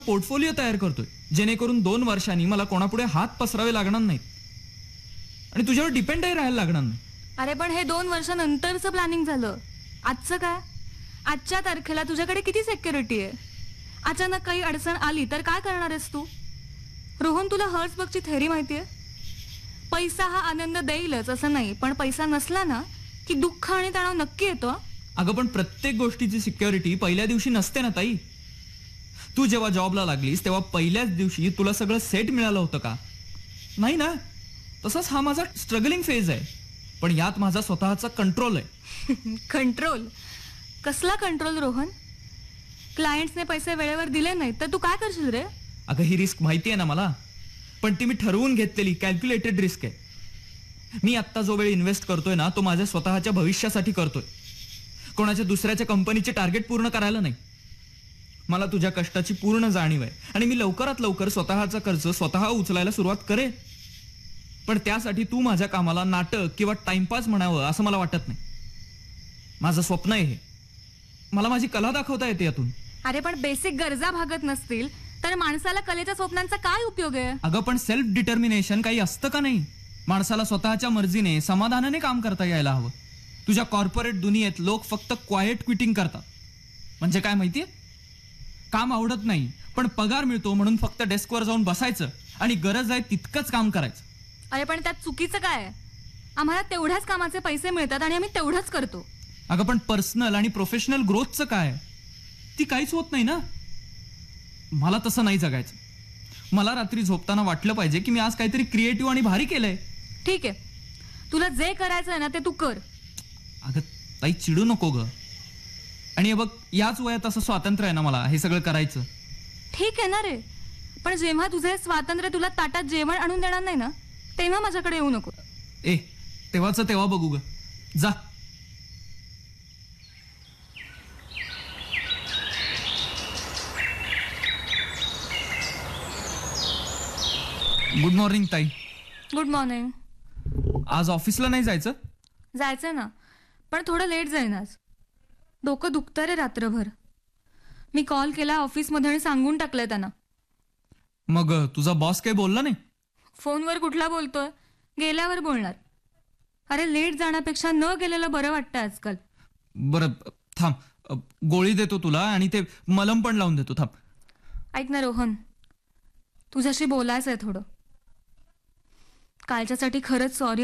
Portfolio तयार करतोय जेणेकरून 2 वर्षांनी मला कोणापुढे हात पसरावे लागणार नाहीत आणि तुझ्यावर डिपेंडही राहायला लागणार नाही. अरे पण हे 2 वर्षानंतरचं प्लॅनिंग झालं. आजचं काय? आजच्या तारखेला तुझ्याकडे किती सिक्युरिटी आहे? अचानक काही अडचण आली तर काय करणार आहेस तू? रोहन, तुला हर्ट्सबर्गची थेअरी माहितीये? पैसा हा आनंद देईलच असं नाही, पण पैसा नसला ना की दुःख आणि तणाव नक्की येतो. अगं पण प्रत्येक गोष्टीची सिक्युरिटी पहिल्या दिवशी नसते ना ताई. तू जेव्हा जॉबला लागलीस तेव्हा पहिल्याच दिवशी तुला सगळं सेट मिळालं होतं का? नाही ना. तसंच हा माझा स्ट्रगलिंग फेज आहे, पण यात माझा स्वतःचा कंट्रोल आहे. कंट्रोल? कसला कंट्रोल रोहन? क्लायंट्सने पैसे वेळेवर दिले नाहीत तर तू काय करशील रे? अगं ही रिस्क माहिती आहे ना मला, पण ती मी ठरवून घेतलेली कॅल्क्युलेटेड रिस्क आहे. मी आत्ता जो वेळ इन्व्हेस्ट करतोय ना तो माझ्या स्वतःच्या भविष्यासाठी करतोय, कोणाच्या दुसऱ्याच्या कंपनीचे टार्गेट पूर्ण करायला नाही. मला तुझ्या कष्टाची पूर्ण जाणीव आहे आणि मी लवकरात लवकर स्वतःचा कर्ज स्वतः उचलायला सुरुवात करेन. पण त्यासाठी तू माझ्या कामाला नाटक किंवा टाइमपास म्हणावं असं मला वाटत नाही. माझं स्वप्न आहे हे. मला माझी कला दाखवता येते यातून. अरे पण बेसिक गरजा भागत नसतील तर माणसाला कलेच्या स्वप्नांचा काय उपयोग आहे? अगं पण सेल्फ डिटर्मिनेशन काही असतं का नाही? माणसाला स्वतःच्या मर्जीने समाधानाने काम करता यायला हवं. तुझ्या कॉर्पोरेट दुनियेत लोक फक्त क्वायट क्विटिंग करतात. म्हणजे काय माहितीये? काम आवडत नाही पण पगार मिळतो म्हणून फक्त डेस्कवर जाऊन बसायचं आणि गरज आहे तितकंच काम करायचं. अरे पण त्यात चुकीचं काय आहे? आम्हाला तेवढ्याच कामाचे पैसे मिळतात आणि आम्ही तेवढंच करतो. अगं पण पर्सनल आणि प्रोफेशनल ग्रोथचं काय? ती काहीच होत नाही ना. मला तसं नाही जगायचं. मला रात्री झोपताना वाटलं पाहिजे की मी आज काहीतरी क्रिएटिव्ह आणि भारी केलंय. ठीक आहे, तुला जे करायचं आहे ना ते तू कर. अगं ताई चिडू नको ग. आणि हे बघ, याच वयात असं स्वातंत्र्य आहे ना मला हे सगळं करायचं. ठीक आहे ना रे, पण जेव्हा तुझे स्वातंत्र्य तुला ताटात जेवण आणून देणार नाही ना तेव्हा माझ्याकडे येऊ नको. तेव्हाच तेव्हा बघू ग. जा. गुड मॉर्निंग ताई. Good morning. आज ऑफिसला नाही जायचं? जायचंय ना, पण थोडं लेट जाईन आज. डोकं दुखतं रे रात्रभर. मी कॉल केला ऑफिसमध्ये आणि सांगून टाकलंय त्यांना. मग तुझा बॉस काही बोलला नाही? फोनवर कुठला बोलतोय, गेल्यावर बोलणार. अरे लेट जाण्यापेक्षा न गेलेलं बरं वाटतं आजकाल. बरं थांब, गोळी देतो तुला आणि ते मलम पण लावून देतो. थांब. ऐक ना रोहन, तुझ्याशी बोलायचंय थोडं. कालच्यासाठी खरंच सॉरी.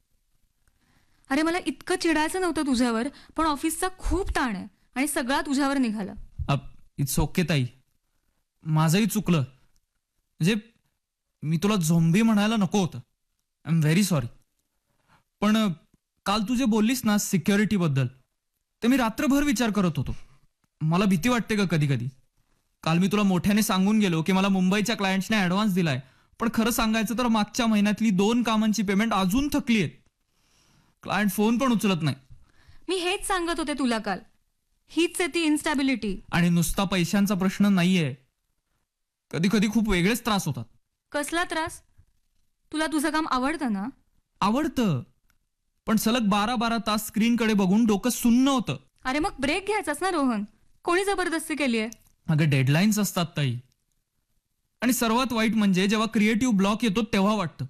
अरे मला इतकं चिडायचं नव्हतं तुझ्यावर, पण ऑफिसचा खूप ताण आहे आणि सगळा तुझ्यावर निघाला. इट्स ओके ताई, माझंही चुकलं. म्हणजे मी तुला झोंबी म्हणायला नको होतं. I am very sorry. पण काल तू जे बोललीस ना सिक्युरिटी बद्दल, ते मी रात्रभर विचार करत होतो. मला भीती वाटते का कधी कधी. काल मी तुला मोठ्याने सांगून गेलो की मला मुंबईच्या क्लायंट्सने ऍडव्हान्स दिलाय, पण खरं सांगायचं तर मागच्या महिन्यातली 2 कामांची पेमेंट अजून थकली आहेत. क्लायंट फोन पण उचलत नाही. मी हेच सांगत होते तुला काल. हीच आहे ती इन्स्टॅबिलिटी. आणि नुसता पैशांचा प्रश्न नाहीये, कधी कधी खूप वेगळेच त्रास होतात. कसला त्रास? तुला तुझं काम आवडतं ना? आवडतं, पण सलग 12-12 तास स्क्रीनकडे बघून डोकं सुन्न होतं. अरे मग ब्रेक घ्यायचास ना रोहन. कोणी जबरदस्ती केली आहे? अगं डेडलाईन्स असतात ताई. आणि सर्वात वाईट म्हणजे जेव्हा क्रिएटिव्ह ब्लॉक येतो तेव्हा वाटतं.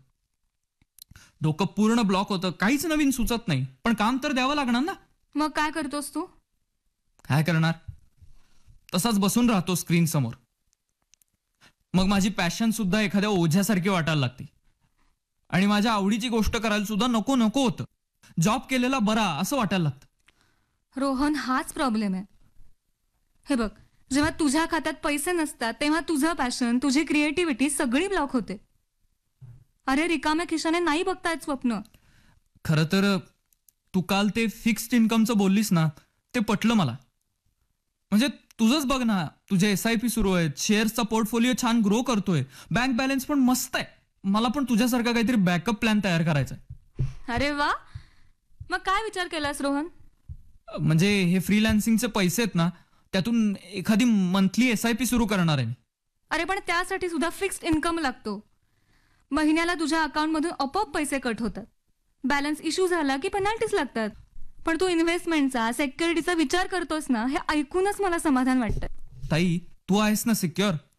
डोकं पूर्ण ब्लॉक होतं, काहीच नवीन सुचत नाही, पण काम तर द्यावं लागणार ना. मग काय करतोस तू? काय करणार, तसाच बसून राहतो स्क्रीन समोर. मग माझी पॅशन सुद्धा एखाद्या ओझ्यासारखी वाटायला लागते आणि माझ्या आवडीची गोष्ट करायला सुद्धा नको नको होतं. जॉब केलेला बरा असं वाटायला लागतं. रोहन, हाच प्रॉब्लेम आहे. हे बघ, जेव्हा तुझ्या खात्यात पैसे नसतात तेव्हा तुझं पॅशन, तुझी क्रिएटिव्हिटी सगळी ब्लॉक होते. अरे रिकाम्या खिशाने नाही बघतायत स्वप्न. खरं तर तू काल ते फिक्स्ड इन्कमचं बोललीस ना, ते पटलं मला. म्हणजे तुझंच बघ ना, तुझे SIP सुरू आहेत, शेअर्सचा पोर्टफोलिओ छान ग्रो करतोय, बँक बॅलन्स पण मस्त आहे. मला पण तुझ्यासारखा काहीतरी बॅकअप प्लॅन तयार करायचा आहे. अरे वा, मग काय विचार केलास रोहन? म्हणजे हे फ्रीलान्सिंगचे पैसे आहेत ना, त्यातून एखादी मंथली SIP सुरू करणार आहे मी. अरे पण त्यासाठी सुद्धा फिक्स्ड इन्कम लागतो. महिन्याला तुझ्या अकाउंटमधून आपोआप पैसे कट होतात. बॅलन्स इश्यू झाला की पेनल्टीज लागतात. पण तू इन्व्हेस्टमेंटचा, सिक्युरिटीचा विचार करतोस ना, हे ऐकूनच मला समाधान वाटतं. ताई, तू आहेस ना सिक्युअर.